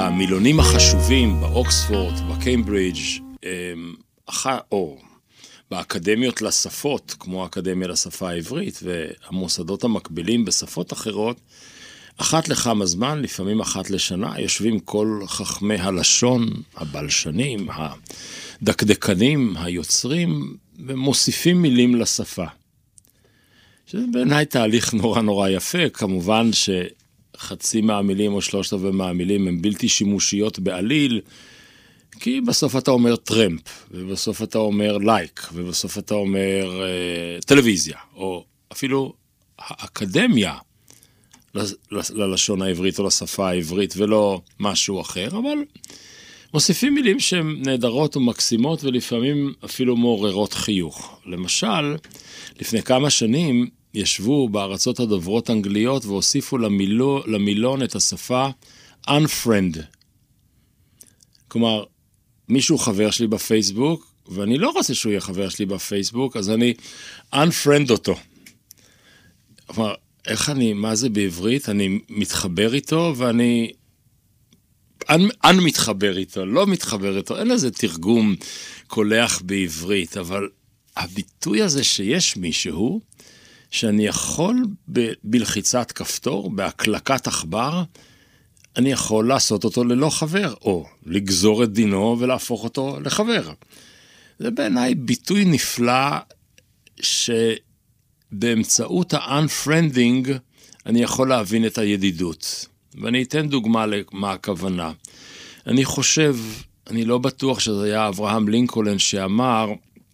המילונים החשובים באוקספורד, בקיימברידג', או באקדמיות לשפות, כמו האקדמיה לשפה העברית, והמוסדות המקבילים בשפות אחרות, אחת לכמה זמן, לפעמים אחת לשנה, יושבים כל חכמי הלשון, הבלשנים, הדקדקנים, היוצרים, ומוסיפים מילים לשפה. שזה בעיניי תהליך נורא נורא יפה, כמובן שחצי מהמילים או 3/4 מהמילים הם בלתי שימושיות בעליל, כי בסוף אתה אומר טרמפ, ובסוף אתה אומר לייק, ובסוף אתה אומר טלוויזיה, או אפילו האקדמיה ללשון העברית או לשפה העברית, ולא משהו אחר, אבל מוסיפים מילים שהן נהדרות ומקסימות, ולפעמים אפילו מעוררות חיוך. למשל, לפני כמה שנים ישבו בארצות הדוברות אנגליות, והוסיפו למילון את השפה unfriend. כלומר, מישהו חבר שלי בפייסבוק, ואני לא רוצה שהוא יהיה חבר שלי בפייסבוק, אז אני unfriend אותו. כלומר, איך מה זה בעברית? אני מתחבר איתו, ואני מתחבר איתו, לא מתחבר איתו, אין לזה תרגום קולח בעברית, אבל הביטוי הזה שיש מישהו, שאני יכול בלחיצת כפתור, בהקלקת עכבר, אני יכול לעשות אותו ללא חבר, או לגזור את דינו ולהפוך אותו לחבר. זה בעיניי ביטוי נפלא, שבאמצעות ה-unfriending אני יכול להבין את הידידות. ואני אתן דוגמה למה הכוונה. אני חושב, אני לא בטוח שזה היה אברהם לינקולן שאמר,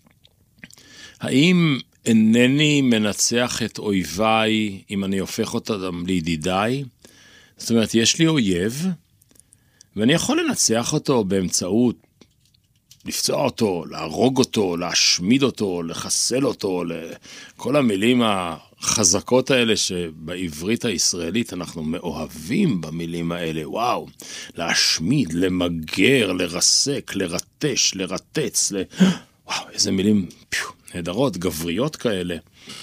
האם אינני מנצח את אויביי אם אני הופך אותם לידידיי? זאת אומרת, יש לי אויב, ואני יכול לנצח אותו באמצעות לפצוע אותו, להרוג אותו, להשמיד אותו, לחסל אותו, כל המילים החזקות האלה שבעברית הישראלית אנחנו מאוהבים במילים האלה, וואו, להשמיד, למגר, לרסק, לרטש, לרטץ, וואו, איזה מילים נהדרות, גבריות כאלה.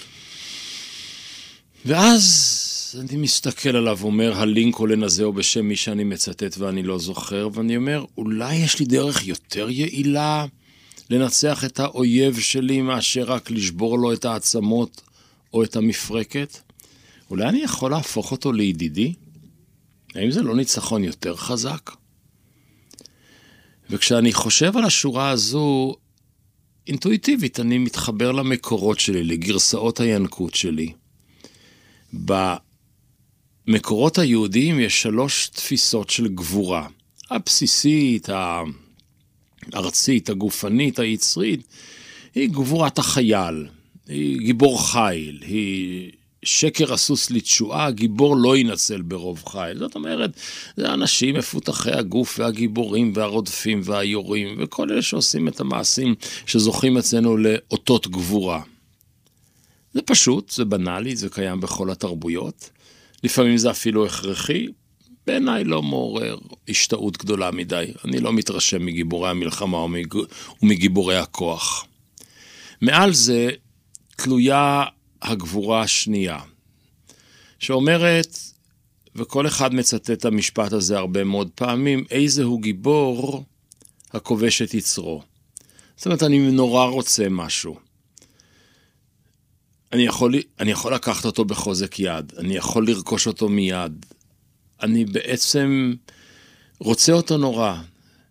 ואז אני מסתכל עליו ואומר, הלינקולן הזה או בשם מי שאני מצטט ואני לא זוכר, ואני אומר, אולי יש לי דרך יותר יעילה לנצח את האויב שלי מאשר רק לשבור לו את העצמות או את המפרקת? אולי אני יכול להפוך אותו לידידי? האם זה לא ניצחון יותר חזק? וכשאני חושב על השורה הזו, אינטואיטיבית אני מתחבר למקורות שלי, לגרסאות הינקות שלי. במקורות היהודיים יש 3 תפיסות של גבורה. הבסיסית, הארצית, הגופנית, היצרית, היא גבורת החייל, היא גיבור חיל, היא שקר הסוס לתשועה, גיבור לא ינצל ברוב חיל. זאת אומרת, זה אנשים מפותחי הגוף והגיבורים והרודפים והיורים, וכל אלה שעושים את המעשים שזוכים אצלנו לאותות גבורה. זה פשוט, זה בנאלי, זה קיים בכל התרבויות. לפעמים זה אפילו הכרחי, בעיניי לא מעורר השתאות גדולה מדי. אני לא מתרשם מגיבורי המלחמה ומגיבורי הכוח. מעל זה תלויה הגבורה השנייה, שאומרת, וכל אחד מצטט את המשפט הזה הרבה מאוד פעמים, איזה הוא גיבור הכובש את יצרו. זאת אומרת, אני נורא רוצה משהו. אני יכול לקחת אותו בחוזק יד, אני יכול לרכוש אותו מיד. אני בעצם רוצה אותו נורא.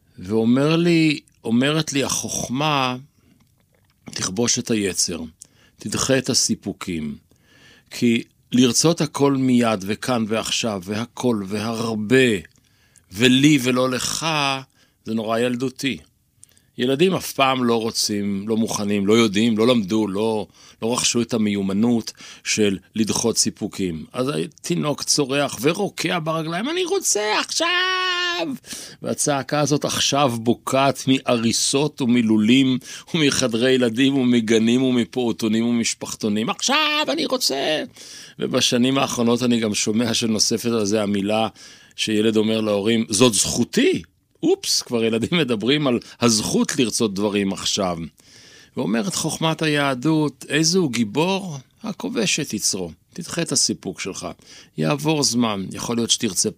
ואומרת לי החוכמה, תכבוש את היצר, תדחה את הסיפוקים. כי לרצות הכל מיד וכאן ועכשיו, והכל והרבה, ולי ולא לך, זה נורא ילדותי. ילדים אף פעם לא רוצים, לא מוכנים, לא יודעים, לא למדו, לא רכשו את המיומנות של לדחות סיפוקים. אז התינוק צורח ורוקע ברגליים, אני רוצה עכשיו! והצעקה הזאת עכשיו בוקעת מאריסות ומילולים ומחדרי ילדים ומגנים ומפעוטונים ומשפחתונים. עכשיו אני רוצה! ובשנים האחרונות אני גם שומע שנוספת על זה המילה שילד אומר להורים, זאת זכותי! אופס, כבר ילדים מדברים על הזכות לרצות דברים עכשיו. ואומרת חוכמת היהדות, איזהו גיבור? הכובש את יצרו. תדחה את הסיפוק שלך. יעבור זמן, יכול להיות שתרצה